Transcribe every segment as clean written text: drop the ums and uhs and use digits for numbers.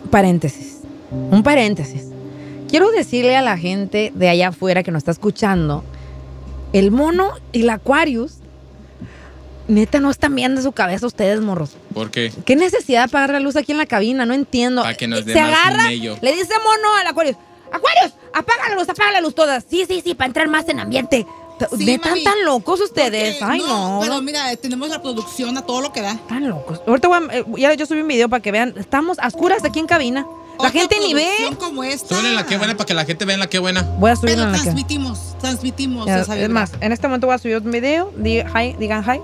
paréntesis. Un paréntesis. Quiero decirle a la gente de allá afuera que nos está escuchando, el mono y el Aquarius, neta, no están viendo su cabeza ustedes, morros. ¿Por qué? ¿Qué necesidad de apagar la luz aquí en la cabina? No entiendo. Para que nos dé se más agarra, mello. le dice mono al Aquarius, Aquarius, apaga la luz todas. Sí, para entrar más en ambiente. Sí, Neta, mami. tan locos ustedes. Porque, Ay, no. Pero mira, tenemos la producción a todo lo que da. Tan locos. Ahorita ya yo subí un video para que vean. Estamos a oscuras aquí en cabina. La Otra gente ni ve. producción como esta. Súbele la que buena para que la gente vea la que buena. Voy a subir Pero en la que. transmitimos Ya, esa es vibra. más, en este momento voy a subir un video. Digan hi. Digan hi.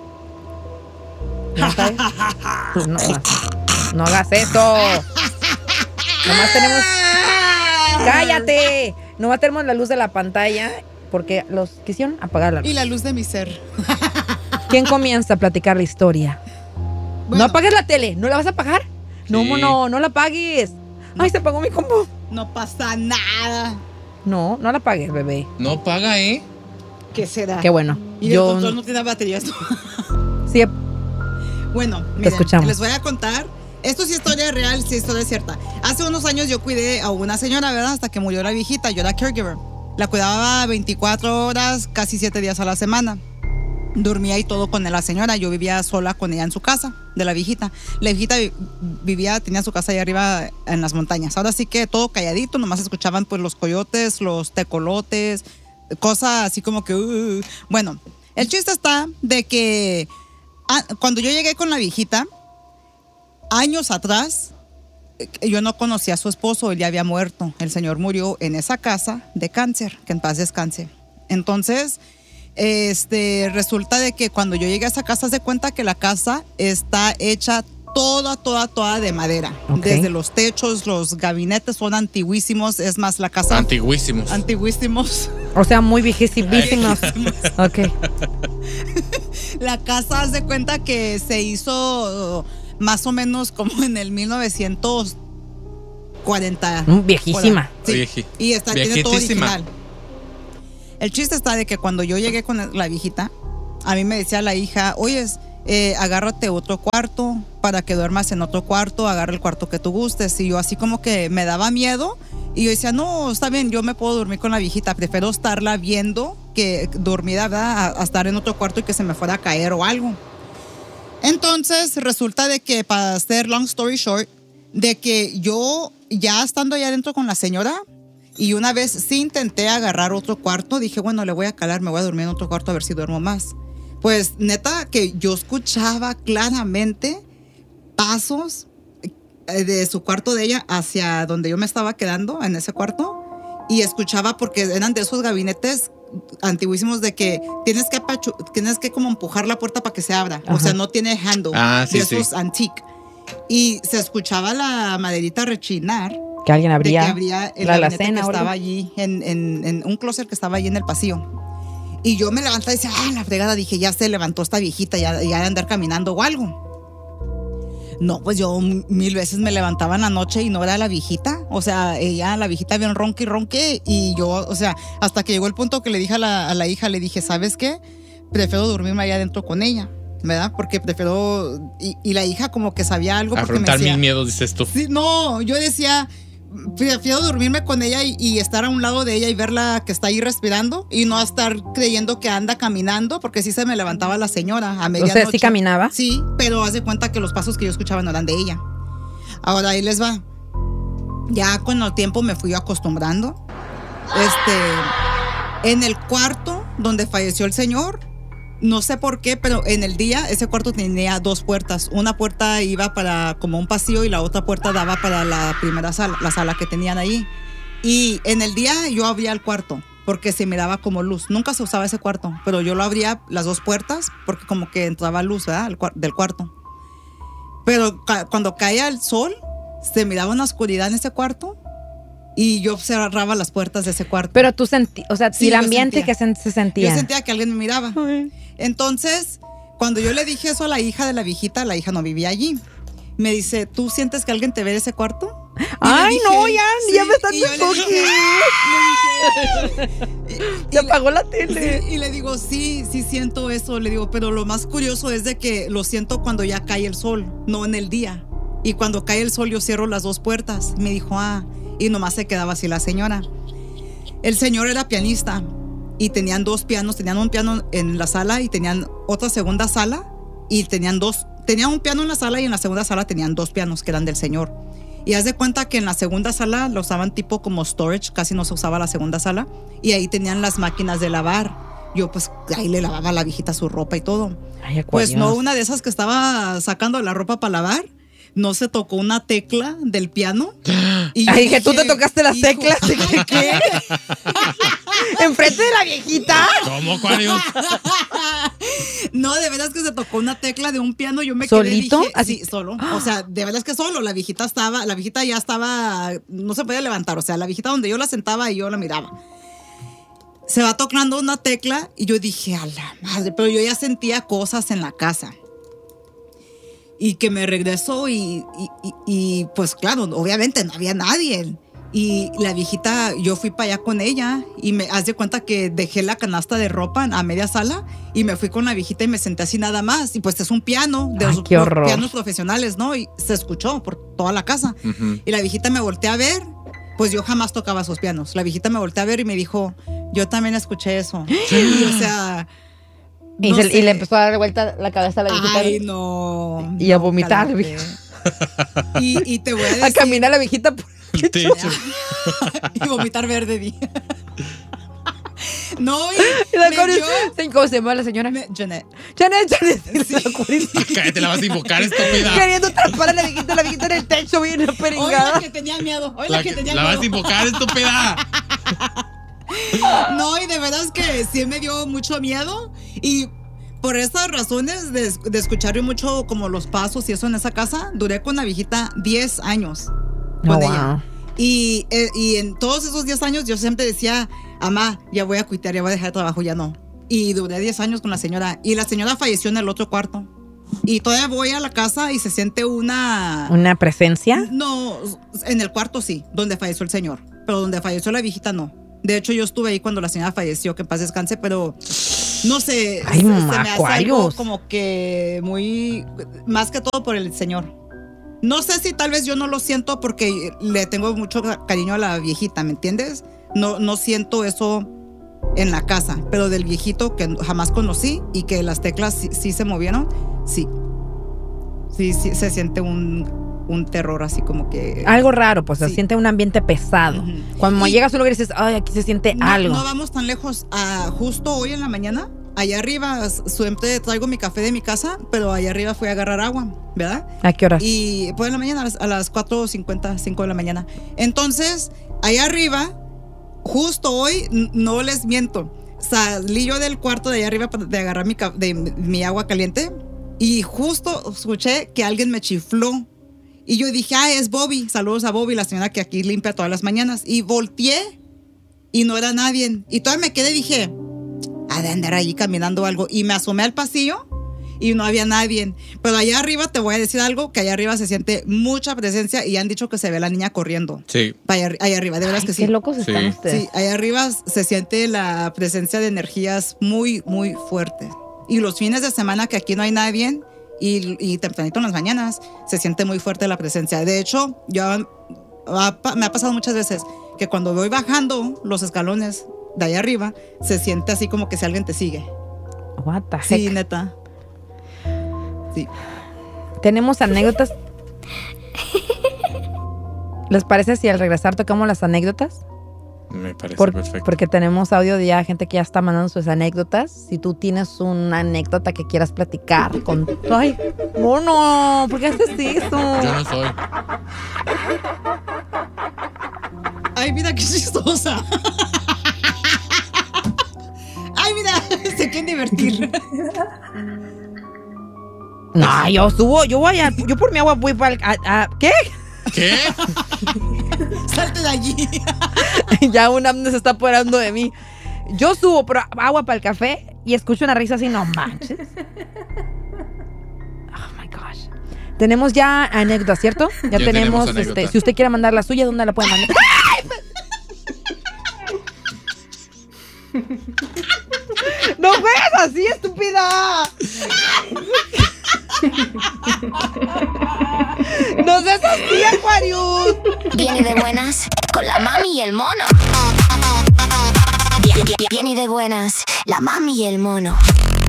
No hagas eso. Nomás tenemos. ¡Cállate! Nomás tenemos la luz de la pantalla porque los quisieron apagar la luz. Y la luz de mi ser. ¿Quién comienza a platicar la historia? Bueno, No apagues la tele. ¿No la vas a apagar? No, Sí. no la apagues. Ay, se apagó mi combo. no pasa nada. No la apagues, bebé. No paga, ¿eh? ¿Qué será? Qué bueno. Y el control no tiene baterías. Sí, Bueno, miren, escuchamos. les voy a contar. Esto sí es historia real, sí es historia cierta. Hace unos años yo cuidé a una señora, ¿verdad? Hasta que murió la viejita. Yo era caregiver. La cuidaba 24 horas, casi 7 días a la semana. Dormía y todo con la señora. Yo vivía sola con ella en su casa, de la viejita. La viejita tenía su casa allá arriba en las montañas. Ahora sí que todo calladito, nomás escuchaban pues los coyotes, los tecolotes, cosas así como que... Bueno, el chiste está de que cuando yo llegué con la viejita, años atrás, yo no conocía a su esposo, él ya había muerto. El señor murió en esa casa de cáncer, que en paz descanse. Entonces, resulta de que cuando yo llegué a esa casa, se cuenta que la casa está hecha toda de madera. Okay. Desde los techos, los gabinetes son antiguísimos. Es más, la casa... Antiguísimos. Antiguísimos. O sea, muy viejísimos. Ok. La casa, haz de cuenta que se hizo más o menos como en el 1940. Viejísima. Sí. Y tiene todo Viejitísima. original. El chiste está de que cuando yo llegué con la viejita, a mí me decía la hija, oyes, agárrate otro cuarto para que duermas en otro cuarto, agarra el cuarto que tú gustes. Y yo así como que me daba miedo y yo decía, no, está bien, yo me puedo dormir con la viejita, prefiero estarla viendo que dormida, ¿verdad? A estar en otro cuarto y que se me fuera a caer o algo. Entonces resulta de que, para hacer long story short, de que yo ya estando allá adentro con la señora, y una vez sí intenté agarrar otro cuarto, dije, bueno, le voy a calar, me voy a dormir en otro cuarto a ver si duermo más. Pues neta que yo escuchaba claramente pasos de su cuarto de ella hacia donde yo me estaba quedando, en ese cuarto, y escuchaba porque eran de esos gabinetes antiguísimos de que tienes que como empujar la puerta para que se abra. Ajá. O sea, no tiene handle. Sí, de esos antique. Y se escuchaba la maderita rechinar. Que alguien De que abría abría el la gabinete alacena. que o algo. estaba allí, en un closet que estaba allí en el pasillo. Y yo me levantaba y decía, la fregada, dije, ya se levantó esta viejita, ya de andar caminando o algo. No, pues yo 1000 veces me levantaba en la noche y no era la viejita. O sea, la viejita bien ronque. Y yo, o sea, hasta que llegó el punto que le dije a la hija, le dije, ¿sabes qué? Prefiero dormirme allá adentro con ella, ¿verdad? Porque prefiero... Y la hija como que sabía algo porque Afrontar me decía... mil miedos, dices tú. Sí, no, yo decía... Prefiero dormirme con ella y estar a un lado de ella y verla que está ahí respirando y no estar creyendo que anda caminando, porque sí se me levantaba la señora a medianoche. O sea, ¿sí caminaba? Sí, pero haz de cuenta que los pasos que yo escuchaba no eran de ella. Ahora ahí les va. Ya con el tiempo me fui acostumbrando. En el cuarto donde falleció el señor, no sé por qué, pero en el día ese cuarto tenía 2 puertas. Una puerta iba para como un pasillo y la otra puerta daba para la primera sala, la sala que tenían ahí. Y en el día yo abría el cuarto porque se miraba como luz. Nunca se usaba ese cuarto, pero yo lo abría las 2 puertas porque como que entraba luz, ¿verdad? Del cuarto. Pero cuando caía el sol, se miraba una oscuridad en ese cuarto y yo cerraba las puertas de ese cuarto. Pero tú sentías, o sea, Sí, el yo ambiente sentía. que se sentía. Yo sentía que alguien me miraba. Ay. Entonces, cuando yo le dije eso a la hija de la viejita, la hija no vivía allí. Me dice, ¿tú sientes que alguien te ve en ese cuarto? Y Ay, le dije, no, ya me están y yo le dije, Se apagó la tele. sí, y le digo, sí siento eso. Le digo, pero lo más curioso es de que lo siento cuando ya cae el sol, no en el día. Y cuando cae el sol yo cierro las 2 puertas. Me dijo, y nomás se quedaba así la señora. El señor era pianista y tenían 2 pianos. Tenían un piano en la sala y tenían otra segunda sala. Y tenían un piano en la sala y en la segunda sala tenían 2 pianos que eran del señor. Y haz de cuenta que en la segunda sala lo usaban tipo como storage, casi no se usaba la segunda sala. Y ahí tenían las máquinas de lavar. Yo pues ahí le lavaba a la viejita su ropa y todo. Ay, pues no, una de esas que estaba sacando la ropa para lavar, no se tocó una tecla del piano. Y yo dije, ¿tú te tocaste las hijo, teclas? ¿Qué? ¿Enfrente de la viejita? ¿Cómo, Aquarius? No, de veras que se tocó una tecla de un piano. Yo me ¿Solito? quedé, dije, sí, solo. O sea, de veras que solo. La viejita ya estaba, no se podía levantar. O sea, la viejita donde yo la sentaba y yo la miraba. Se va tocando una tecla y yo dije, a la madre, pero yo ya sentía cosas en la casa. Y que me regresó y pues claro, obviamente no había nadie. Y la viejita, yo fui para allá con ella y me haz de cuenta que dejé la canasta de ropa a media sala y me fui con la viejita y me senté así nada más. Y pues es un piano de los pianos profesionales, ¿no? Y se escuchó por toda la casa. Uh-huh. Y la viejita me volteó a ver. Pues yo jamás tocaba esos pianos. La viejita me volteó a ver y me dijo, yo también escuché eso. Y, o sea... Y le empezó a dar vuelta la cabeza a la viejita. Ay, no. Y a vomitar. Y te voy a decir... A caminar la viejita por el techo. Y vomitar verde, di. No, y la ¿cómo se llama la señora? Janet. Sí. Cállate, la vas a invocar, estúpida. Queriendo atrapar a la viejita en el techo, bien peringada. Hoy la que tenía miedo. La vas a invocar, estúpida. No, y de verdad es que sí me dio mucho miedo. Y por esas razones de escuchar yo mucho como los pasos y eso en esa casa, duré con la viejita 10 años con ella. Y en todos esos 10 años yo siempre decía, mamá, ya voy a quitar, ya voy a dejar el trabajo, ya no. Y duré 10 años con la señora. Y la señora falleció en el otro cuarto. Y todavía voy a la casa y se siente una... ¿Una presencia? No, en el cuarto sí, donde falleció el señor. Pero donde falleció la viejita no. De hecho, yo estuve ahí cuando la señora falleció, que en paz descanse, pero no sé, ay, se me hace algo como que muy... Más que todo por el señor. No sé si tal vez yo no lo siento porque le tengo mucho cariño a la viejita, ¿me entiendes? No siento eso en la casa, pero del viejito que jamás conocí y que las teclas sí se movieron, sí. Sí, se siente un terror así como que... Algo raro, pues se siente un ambiente pesado. Uh-huh. Cuando llegas a un lugar y dices, ay, aquí se siente algo. No vamos tan lejos. Justo hoy en la mañana, allá arriba, siempre traigo mi café de mi casa, pero allá arriba fui a agarrar agua, ¿verdad? ¿A qué horas? Y pues en la mañana, a las 4:50, 5 de la mañana. Entonces, allá arriba, justo hoy, no les miento, salí yo del cuarto de allá arriba de agarrar mi agua caliente y justo escuché que alguien me chifló. Y yo dije, es Bobby. Saludos a Bobby, la señora que aquí limpia todas las mañanas. Y volteé y no era nadie. Y todavía me quedé y dije, ha de andar allí caminando algo. Y me asomé al pasillo y no había nadie. Pero allá arriba te voy a decir algo, que allá arriba se siente mucha presencia y han dicho que se ve la niña corriendo. Sí. Allá arriba, de veras que sí. Qué locos están ustedes. Sí, allá arriba se siente la presencia de energías muy, muy fuerte. Y los fines de semana que aquí no hay nadie... Y tempranito en las mañanas se siente muy fuerte la presencia. De hecho, me ha pasado muchas veces que cuando voy bajando los escalones de allá arriba, se siente así como que si alguien te sigue. What the heck? Sí, neta. Sí. Tenemos anécdotas. ¿Les parece si al regresar tocamos las anécdotas? Me parece perfecto. Porque tenemos audio de ya gente que ya está mandando sus anécdotas. Si tú tienes una anécdota que quieras platicar con... ¡Ay, mono! ¿Por qué haces eso? Yo no soy. ¡Ay, mira qué chistosa! ¡Ay, mira! Se quieren divertir. No, yo por mi agua voy para... ¿Qué? ¿Qué? Salte de allí. Ya una amne se está apoderando de mí. Yo subo por agua para el café y escucho una risa así, no manches. Oh my gosh. Tenemos ya anécdotas, ¿cierto? Ya tenemos si usted quiere mandar la suya, ¿dónde la puede mandar? No juegues así, estúpida. No eso sí, Aquarius. Viene de buenas con la mami y el mono. Viene de buenas la mami y el mono.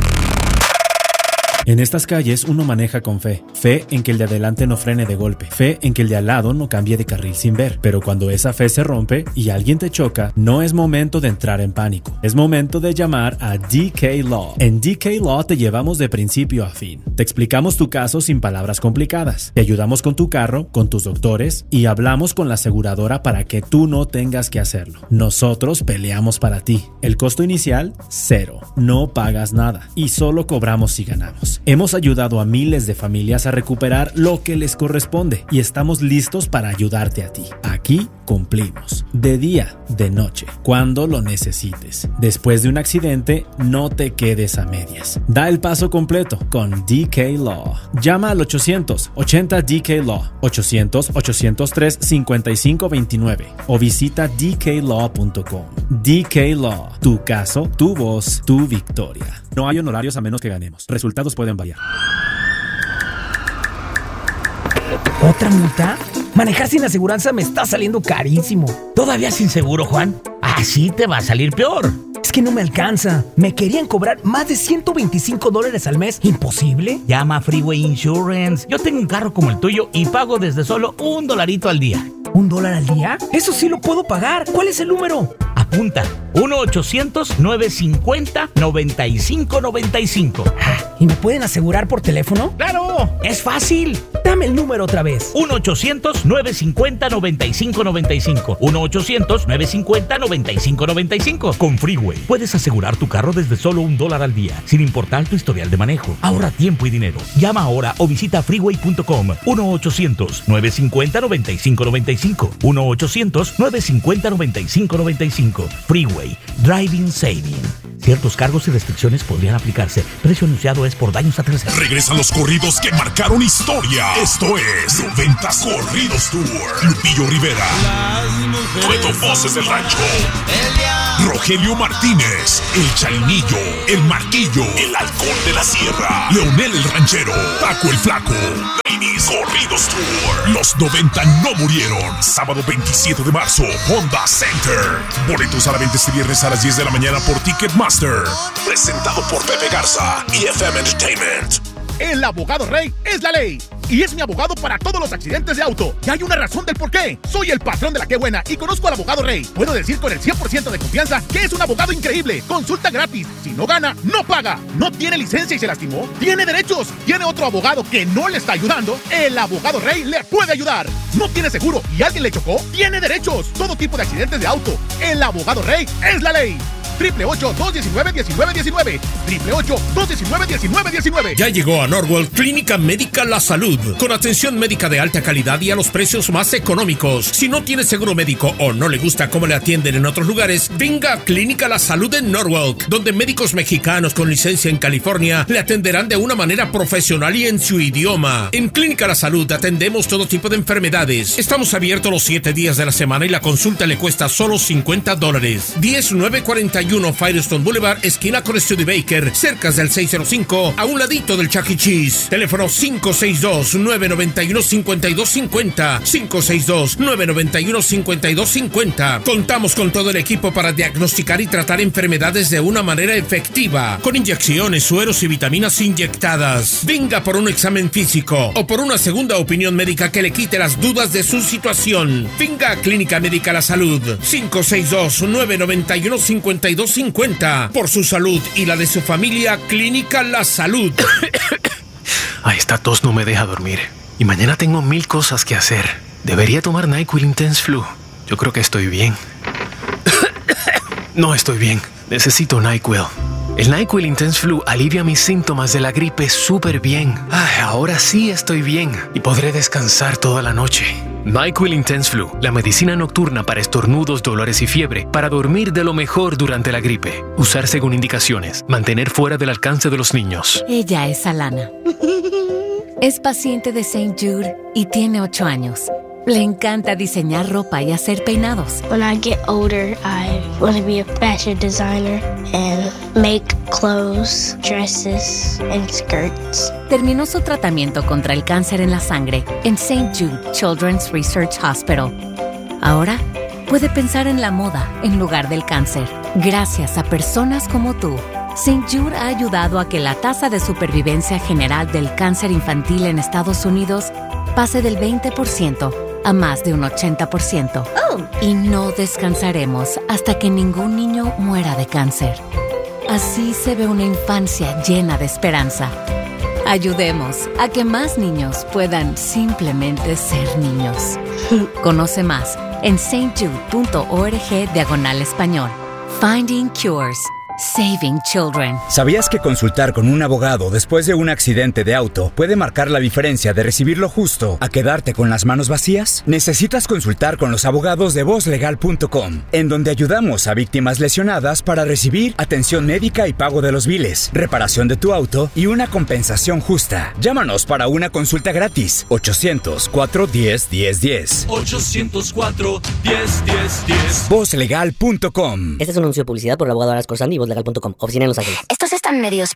En estas calles uno maneja con fe. Fe en que el de adelante no frene de golpe. Fe en que el de al lado no cambie de carril sin ver. Pero cuando esa fe se rompe y alguien te choca, no es momento de entrar en pánico. Es momento de llamar a DK Law. En DK Law te llevamos de principio a fin. Te explicamos tu caso sin palabras complicadas. Te ayudamos con tu carro, con tus doctores y hablamos con la aseguradora para que tú no tengas que hacerlo. Nosotros peleamos para ti. El costo inicial, 0. No pagas nada y solo cobramos si ganamos. Hemos ayudado a miles de familias a recuperar lo que les corresponde y estamos listos para ayudarte a ti. Aquí cumplimos. De día, de noche, cuando lo necesites. Después de un accidente, no te quedes a medias. Da el paso completo con DK Law. Llama al 800-80-DK-LAW, 800-803-5529 o visita dklaw.com. DK Law. Tu caso, tu voz, tu victoria. No hay honorarios a menos que ganemos. Resultados pueden variar. ¿Otra multa? Manejar sin aseguranza me está saliendo carísimo. ¿Todavía sin seguro, Juan? Así te va a salir peor. Es que no me alcanza. Me querían cobrar más de $125 al mes. ¿Imposible? Llama a Freeway Insurance. Yo tengo un carro como el tuyo y pago desde solo $1 al día. ¿$1 al día? Eso sí lo puedo pagar. ¿Cuál es el número? Apunta. 1-800-950-9595. ¿Y me pueden asegurar por teléfono? ¡Claro! ¡Es fácil! Dame el número otra vez. 1-800-950-9595. 1-800-950-9595. Con Freeway puedes asegurar tu carro desde solo $1 al día, sin importar tu historial de manejo. Ahorra tiempo y dinero. Llama ahora o visita freeway.com. 1-800-950-9595. 1-800-950-9595. Freeway. Driving Saving. Ciertos cargos y restricciones podrían aplicarse. Precio anunciado es por daños a terceros. Regresan los corridos que marcaron historia. Esto es 90 Corridos Tour. Lupillo Rivera, Dueto Voces del Rancho, Rogelio Martínez, El Chainillo, El Marquillo, El Halcón de la Sierra, Leonel el Ranchero, Paco el Flaco. Ladies Corridos Tour. Los 90 no murieron. Sábado 27 de marzo, Honda Center. Boletos a la venta este viernes a las 10 de la mañana por Ticketmaster. Presentado por Pepe Garza y FM Entertainment. El abogado Rey es la ley y es mi abogado para todos los accidentes de auto. Y hay una razón del por qué. Soy el patrón de la que buena y conozco al abogado Rey. Puedo decir con el 100% de confianza que es un abogado increíble. Consulta gratis. Si no gana, no paga. No tiene licencia y se lastimó. Tiene derechos. Tiene otro abogado que no le está ayudando. El abogado Rey le puede ayudar. No tiene seguro y alguien le chocó. Tiene derechos. Todo tipo de accidentes de auto. El abogado Rey es la ley. 888-219-1919. 888-219-1919. Ya llegó a Norwalk Clínica Médica La Salud, con atención médica de alta calidad y a los precios más económicos. Si no tiene seguro médico o no le gusta cómo le atienden en otros lugares, venga a Clínica La Salud en Norwalk, donde médicos mexicanos con licencia en California le atenderán de una manera profesional y en su idioma. En Clínica La Salud atendemos todo tipo de enfermedades. Estamos abiertos los 7 días de la semana y la consulta le cuesta solo $50. 10941 Firestone Boulevard, esquina con Studebaker, cerca del 605, a un ladito del Chuck E. Cheese. Teléfono 562-991-5250. 562-991-5250. Contamos con todo el equipo para diagnosticar y tratar enfermedades de una manera efectiva, con inyecciones, sueros y vitaminas inyectadas. Venga por un examen físico o por una segunda opinión médica que le quite las dudas de su situación. Venga a Clínica Médica La Salud. 562-991-5250. Por su salud y la de su familia, Clínica La Salud. Ay, esta tos no me deja dormir. Y mañana tengo 1000 cosas que hacer. Debería tomar NyQuil Intense Flu. Yo creo que estoy bien. No estoy bien. Necesito NyQuil. El NyQuil Intense Flu alivia mis síntomas de la gripe súper bien. Ay, ahora sí estoy bien y podré descansar toda la noche. NyQuil Intense Flu, la medicina nocturna para estornudos, dolores y fiebre, para dormir de lo mejor durante la gripe. Usar según indicaciones. Mantener fuera del alcance de los niños. Ella es Alana. Es paciente de St. Jude y tiene 8 años. Le encanta diseñar ropa y hacer peinados. When I get older, I want to be a fashion designer and make clothes, dresses, and skirts. Terminó su tratamiento contra el cáncer en la sangre en St. Jude Children's Research Hospital. Ahora puede pensar en la moda en lugar del cáncer. Gracias a personas como tú, St. Jude ha ayudado a que la tasa de supervivencia general del cáncer infantil en Estados Unidos pase del 20% a más de un 80%. Y no descansaremos hasta que ningún niño muera de cáncer. Así se ve una infancia llena de esperanza. Ayudemos a que más niños puedan simplemente ser niños. Conoce más en stjude.org/español. Finding Cures. Saving Children. ¿Sabías que consultar con un abogado después de un accidente de auto puede marcar la diferencia de recibir lo justo a quedarte con las manos vacías? Necesitas consultar con los abogados de VozLegal.com, en donde ayudamos a víctimas lesionadas para recibir atención médica y pago de los biles, reparación de tu auto y una compensación justa. Llámanos para una consulta gratis. 800-410-1010. 800-410-1010. VozLegal.com. Este es un anuncio de publicidad por el abogado Aras Corsandi y VozLegal.com. Oficina en Los Ángeles. Estos están medios